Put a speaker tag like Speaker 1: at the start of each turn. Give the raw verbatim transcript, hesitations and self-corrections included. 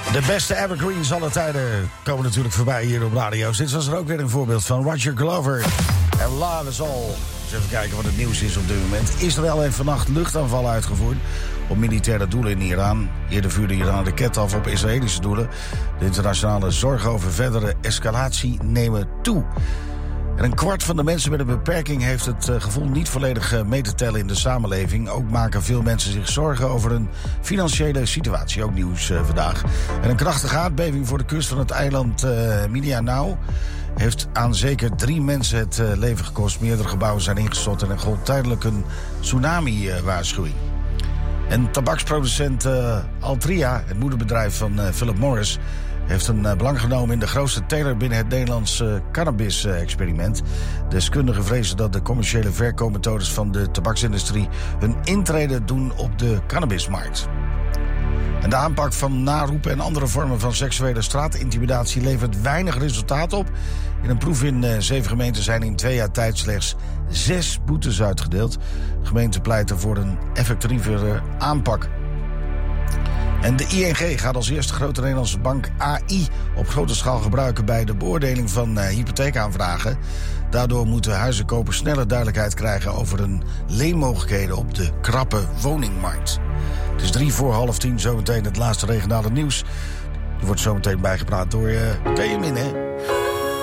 Speaker 1: De beste evergreens aller tijden komen natuurlijk voorbij hier op radio's. Dit was er ook weer een voorbeeld van Roger Glover. En Love is All. Dus even kijken wat het nieuws is op dit moment. Israël heeft vannacht luchtaanvallen uitgevoerd op militaire doelen in Iran. Eerder vuurde Iran raketten af op Israëlische doelen. De internationale zorgen over verdere escalatie nemen toe. En een kwart van de mensen met een beperking heeft het uh, gevoel niet volledig uh, mee te tellen in de samenleving. Ook maken veel mensen zich zorgen over hun financiële situatie. Ook nieuws uh, vandaag. En een krachtige aardbeving voor de kust van het eiland uh, Mindanao heeft aan zeker drie mensen het uh, leven gekost. Meerdere gebouwen zijn ingestort en er gold tijdelijk een tsunami-waarschuwing. En tabaksproducent uh, Altria, het moederbedrijf van uh, Philip Morris, heeft een uh, belang genomen in de grootste teler binnen het Nederlands uh, cannabis-experiment. Deskundigen vrezen dat de commerciële verkoopmethodes van de tabaksindustrie hun intrede doen op de cannabismarkt. En de aanpak van naroepen en andere vormen van seksuele straatintimidatie levert weinig resultaat op. In een proef in uh, zeven gemeenten zijn in twee jaar tijd slechts zes boetes uitgedeeld. Gemeenten pleiten voor een effectievere aanpak. En de I N G gaat als eerste grote Nederlandse bank A I op grote schaal gebruiken bij de beoordeling van uh, hypotheekaanvragen. Daardoor moeten huizenkopers sneller duidelijkheid krijgen over hun leenmogelijkheden op de krappe woningmarkt. Het is drie voor half tien, zometeen het laatste regionale nieuws. Er wordt zometeen bijgepraat door uh, Benjamin, hè?